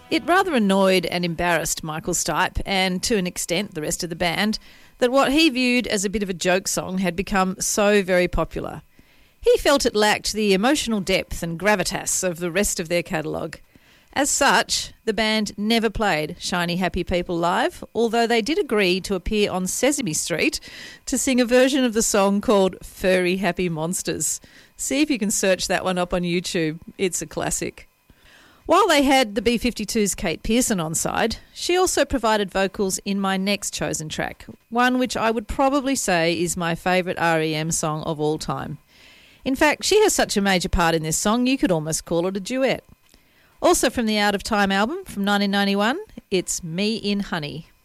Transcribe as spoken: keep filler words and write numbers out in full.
It rather annoyed and embarrassed Michael Stipe and, to an extent, the rest of the band, that what he viewed as a bit of a joke song had become so very popular. He felt it lacked the emotional depth and gravitas of the rest of their catalogue. As such, the band never played Shiny Happy People live, although they did agree to appear on Sesame Street to sing a version of the song called Furry Happy Monsters. See if you can search that one up on YouTube. It's a classic. While they had the B fifty-two's Kate Pearson on side, she also provided vocals in my next chosen track, one which I would probably say is my favourite R E M song of all time. In fact, she has such a major part in this song you could almost call it a duet. Also from the Out of Time album from nineteen ninety-one, it's Me in Honey.